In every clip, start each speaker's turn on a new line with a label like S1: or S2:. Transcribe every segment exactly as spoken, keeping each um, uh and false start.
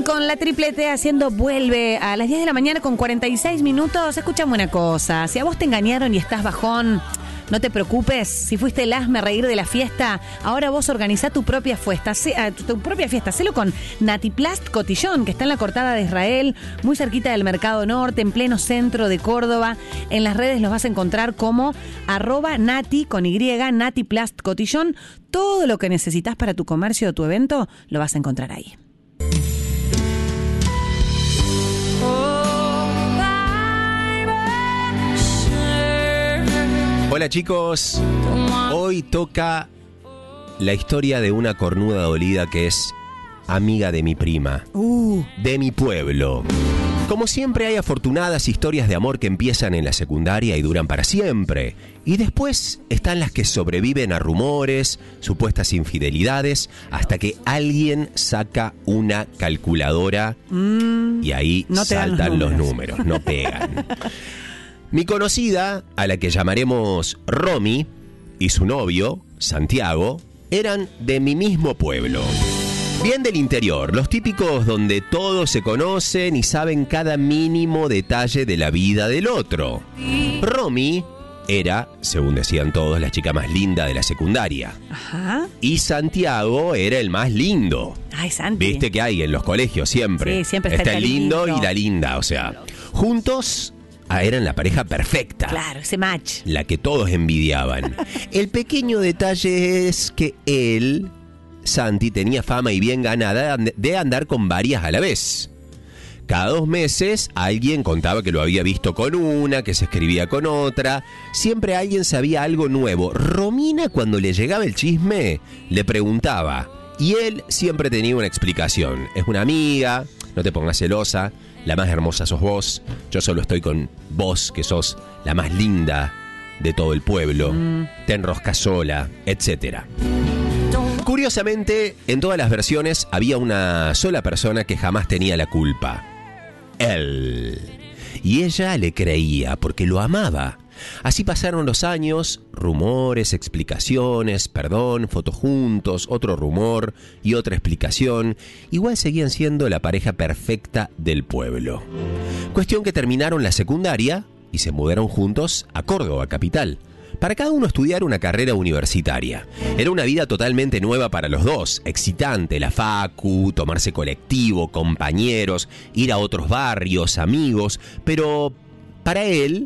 S1: Con la triplete haciendo vuelve a las diez de la mañana con cuarenta y seis minutos. Escuchame una cosa, si a vos te engañaron y estás bajón, no te preocupes. Si fuiste el hazme reír de la fiesta, ahora vos organizá tu propia fiesta. Tu, tu propia fiesta, hacelo con Natiplast Cotillón, que está en la Cortada de Israel, muy cerquita del Mercado Norte, en pleno centro de Córdoba. En las redes los vas a encontrar como arroba Nati con Y, Natiplast Cotillón. Todo lo que necesitas para tu comercio o tu evento lo vas a encontrar ahí.
S2: Hola chicos, hoy toca la historia de una cornuda dolida que es amiga de mi prima,
S1: Uh.
S2: de mi pueblo. Como siempre hay afortunadas historias de amor que empiezan en la secundaria y duran para siempre. Y después están las que sobreviven a rumores, supuestas infidelidades, hasta que alguien saca una calculadora
S1: Mm,
S2: y ahí
S1: no te dan los
S2: saltan los
S1: números.
S2: números, no pegan. Mi conocida, a la que llamaremos Romy, y su novio, Santiago, eran de mi mismo pueblo. Bien del interior, los típicos donde todos se conocen y saben cada mínimo detalle de la vida del otro. Romy era, según decían todos, la chica más linda de la secundaria.
S1: Ajá.
S2: Y Santiago era el más lindo.
S1: Ay, Santi.
S2: Viste que hay en los colegios siempre.
S1: Sí, siempre está
S2: está
S1: el
S2: el lindo
S1: lindo.
S2: y la linda, o sea, juntos ah, eran la pareja perfecta.
S1: Claro, ese match.
S2: La que todos envidiaban. El pequeño detalle es que él, Santi, tenía fama y bien ganada de andar con varias a la vez. Cada dos meses alguien contaba que lo había visto con una, que se escribía con otra. Siempre alguien sabía algo nuevo. Romina, cuando le llegaba el chisme, le preguntaba. Y él siempre tenía una explicación. Es una amiga, no te pongas celosa, la más hermosa sos vos. Yo solo estoy con vos, que sos la más linda de todo el pueblo. Mm. Te enroscas sola, etcétera. Curiosamente, en todas las versiones había una sola persona que jamás tenía la culpa. Él. Y ella le creía porque lo amaba. Así pasaron los años, rumores, explicaciones, perdón, fotos juntos, otro rumor y otra explicación. Igual seguían siendo la pareja perfecta del pueblo. Cuestión que terminaron la secundaria y se mudaron juntos a Córdoba, capital, para cada uno estudiar una carrera universitaria. Era una vida totalmente nueva para los dos, excitante, la facu, tomarse colectivo, compañeros, ir a otros barrios, amigos, pero para él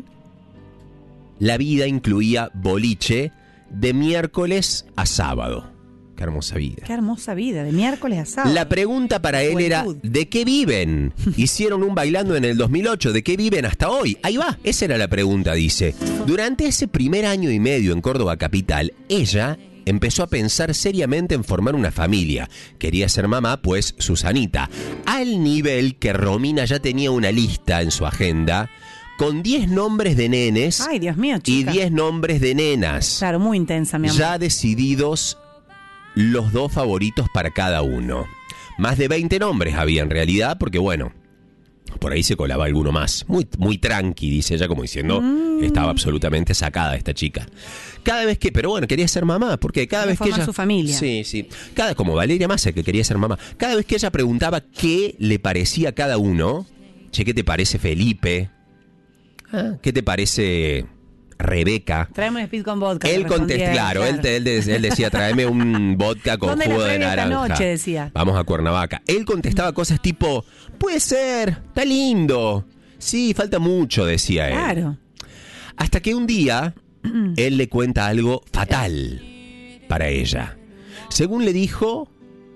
S2: la vida incluía boliche de miércoles a sábado. Qué hermosa vida.
S1: Qué hermosa vida, de miércoles a sábado.
S2: La pregunta para él era, ¿de qué viven? Hicieron un bailando en el dos mil ocho, ¿de qué viven hasta hoy? Ahí va, esa era la pregunta, dice. Durante ese primer año y medio en Córdoba capital, ella empezó a pensar seriamente en formar una familia. Quería ser mamá, pues Susanita. Al nivel que Romina ya tenía una lista en su agenda con diez nombres de nenes.
S1: Ay, Dios mío,
S2: y
S1: chica.
S2: diez nombres de nenas.
S1: Claro, muy intensa, mi amor.
S2: Ya decididos los dos favoritos para cada uno. Más de veinte nombres había en realidad, porque bueno, por ahí se colaba alguno más. Muy, muy tranqui, dice ella, como diciendo, mm. estaba absolutamente sacada esta chica. Cada vez que, pero bueno, quería ser mamá, porque cada vez que ella...
S1: su familia.
S2: Sí, sí. Cada, como Valeria Massa, que quería ser mamá. Cada vez que ella preguntaba qué le parecía a cada uno, che, ¿qué te parece Felipe? Ah, ¿qué te parece Rebeca?
S1: Tráeme un speed con vodka.
S2: Él contesta, claro, claro. Él, él, él decía, tráeme un vodka con jugo de naranja.
S1: Esta noche, decía.
S2: Vamos a Cuernavaca. Él contestaba cosas tipo, puede ser, está lindo. Sí, falta mucho, decía él.
S1: Claro.
S2: Hasta que un día, él le cuenta algo fatal para ella. Según le dijo,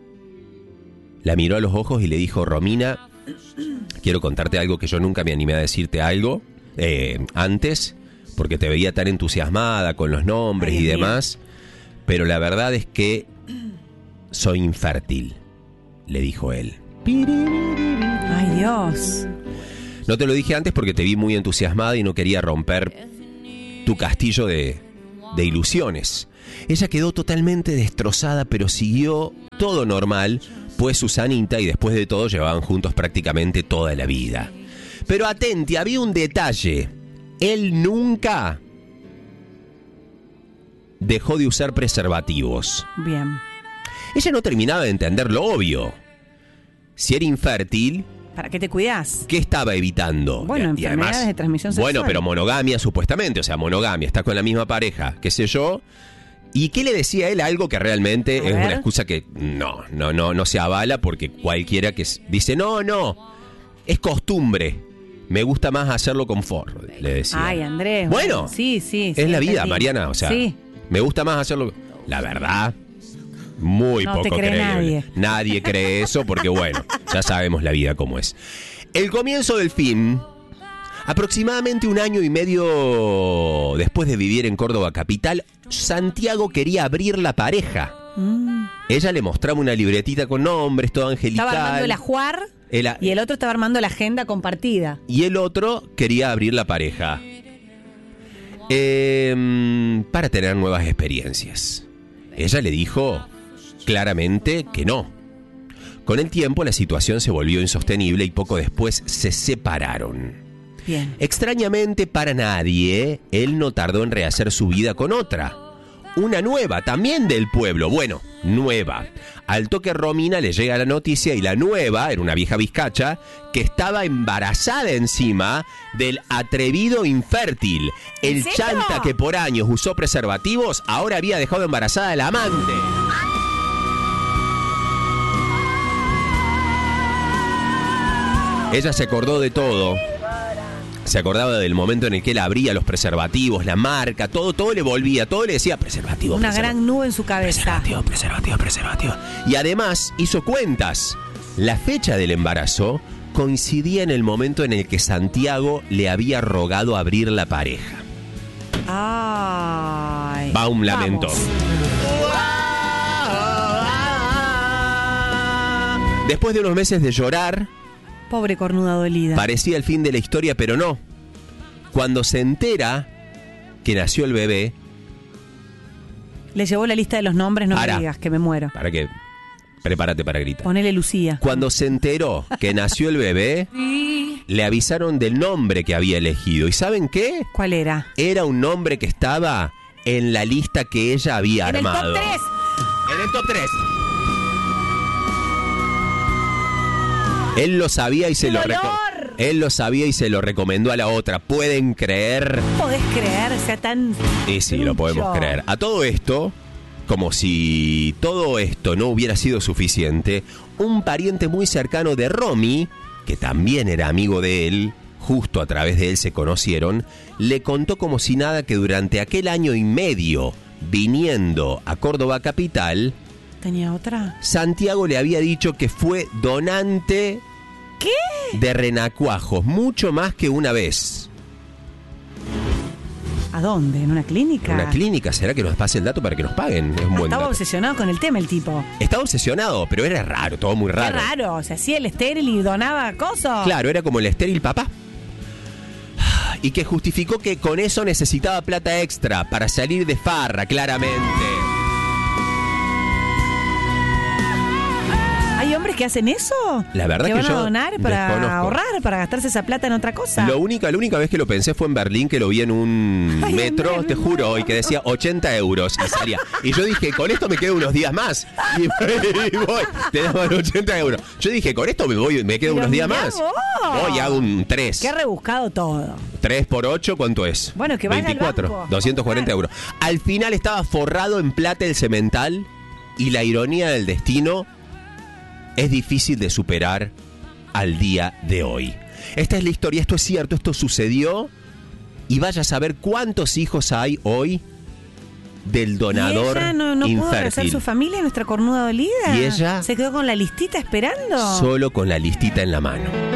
S2: la miró a los ojos y le dijo, Romina, quiero contarte algo que yo nunca me animé a decirte algo eh, antes, porque te veía tan entusiasmada con los nombres Ay, y demás, mío. Pero la verdad es que soy infértil, le dijo él.
S1: Ay, Dios.
S2: No te lo dije antes porque te vi muy entusiasmada y no quería romper tu castillo de, de ilusiones. Ella quedó totalmente destrozada, pero siguió todo normal, pues Susanita y después de todo llevaban juntos prácticamente toda la vida. Pero atenti, había un detalle. Él nunca dejó de usar preservativos.
S1: Bien.
S2: Ella no terminaba de entender lo obvio. si era infértil,
S1: ¿para qué te cuidás?
S2: ¿qué estaba evitando?
S1: Bueno,
S2: Y- y
S1: enfermedades
S2: además,
S1: de transmisión sexual.
S2: Bueno, pero monogamia supuestamente, o sea, monogamia, está con la misma pareja, qué sé yo. ¿Y qué le decía él? Algo que realmente
S1: A
S2: es
S1: ver.
S2: una excusa que no, no, no, no se avala, porque cualquiera que s- dice, no, no, es costumbre. Me gusta más hacerlo con forro, le decía.
S1: Ay, Andrés.
S2: Bueno,
S1: sí, sí. sí,
S2: es la vida,
S1: entendí.
S2: Mariana, o sea,
S1: Sí.
S2: me gusta más hacerlo. La verdad, muy
S1: No te
S2: poco
S1: cree
S2: creíble.
S1: nadie.
S2: Nadie cree eso porque, bueno, ya sabemos la vida cómo es. El comienzo del fin, aproximadamente un año y medio después de vivir en Córdoba capital, Santiago quería abrir la pareja.
S1: Mm.
S2: Ella le mostraba una libretita con nombres, todo angelical.
S1: Estaba armando el ajuar
S2: El a-
S1: y el otro estaba armando la agenda compartida.
S2: y el otro quería abrir la pareja. Eh, para tener nuevas experiencias. Ella le dijo claramente que no. Con el tiempo la situación se volvió insostenible y poco después se separaron.
S1: Bien.
S2: Extrañamente para nadie, él no tardó en rehacer su vida con otra. Una nueva, también del pueblo. Bueno, nueva. Al toque Romina le llega la noticia y la nueva, era una vieja vizcacha, que estaba embarazada encima del atrevido infértil.
S1: ¿En
S2: El
S1: serio?
S2: chanta que por años usó preservativos, ahora había dejado embarazada a la amante. Ella se acordó de todo. Se acordaba del momento en el que él abría los preservativos, la marca, todo, todo le volvía, todo le decía preservativo,
S1: Una
S2: preservativo,
S1: gran nube en su cabeza.
S2: preservativo, preservativo, preservativo. Y además hizo cuentas. La fecha del embarazo coincidía en el momento en el que Santiago le había rogado abrir la pareja.
S1: Ay.
S2: Va un lamento.
S1: Vamos.
S2: Después de unos meses de llorar,
S1: Pobre cornuda dolida.
S2: parecía el fin de la historia, pero no. Cuando se entera que nació el bebé,
S1: Le llevó la lista de los nombres, no
S2: Para.
S1: me digas que me muero.
S2: para que prepárate para gritar.
S1: Ponele Lucía.
S2: Cuando se enteró que nació el bebé, le avisaron del nombre que había elegido. ¿Y saben qué?
S1: ¿Cuál era?
S2: Era un nombre que estaba en la lista que ella había
S1: En el
S2: armado.
S1: top tres.
S2: En el top tres. Él lo sabía y se
S1: ¡Qué
S2: lo
S1: dolor!
S2: reco- Él lo sabía y se lo recomendó a la otra. ¿Pueden creer?
S1: ¿Podés creer? Sea tan...
S2: Y sí, lo podemos
S1: trucho.
S2: creer. A todo esto, como si todo esto no hubiera sido suficiente, un pariente muy cercano de Romy, que también era amigo de él, justo a través de él se conocieron, le contó como si nada que durante aquel año y medio viniendo a Córdoba capital,
S1: ¿Tenía otra?
S2: Santiago le había dicho que fue donante
S1: ¿Qué?
S2: de renacuajos, mucho más que una vez.
S1: ¿A dónde? ¿En una clínica?
S2: ¿Una clínica? ¿Será que nos pase el dato para que nos paguen? Es un
S1: Ah,
S2: buen
S1: estaba
S2: dato.
S1: obsesionado con el tema el tipo.
S2: Estaba obsesionado, pero era raro, todo muy raro.
S1: Qué raro. Se hacía el estéril y donaba cosas.
S2: Claro, era como el estéril papá. Y que justificó que con eso necesitaba plata extra para salir de farra, claramente.
S1: ¿Hay hombres que hacen eso?
S2: La verdad
S1: que
S2: que
S1: van
S2: yo
S1: a donar para
S2: desconozco.
S1: ahorrar, para gastarse esa plata en otra cosa.
S2: Lo única, la única vez que lo pensé fue en Berlín, que lo vi en un
S1: Ay,
S2: metro,
S1: Andrés,
S2: te
S1: me
S2: juro,
S1: muero.
S2: y que decía ochenta euros y salía. Y yo dije, con esto me quedo unos días más. Y voy, te daban ochenta euros. Yo dije, con esto me voy, me quedo
S1: Pero
S2: unos días
S1: mirá
S2: más.
S1: vos.
S2: Voy, hago un tres.
S1: Qué rebuscado todo.
S2: tres por ocho, ¿cuánto es?
S1: Bueno, que vaya al
S2: veinticuatro,
S1: banco.
S2: doscientos cuarenta euros. Al final estaba forrado en plata el cemental y la ironía del destino es difícil de superar al día de hoy. Esta es la historia, esto es cierto, esto sucedió y vaya a saber cuántos hijos hay hoy del donador
S1: ¿Y ella no, no pudo abrazar
S2: infértil.
S1: su familia, nuestra cornuda dolida?
S2: ¿Y ella?
S1: ¿Se quedó con la listita esperando?
S2: Solo con la listita en la mano.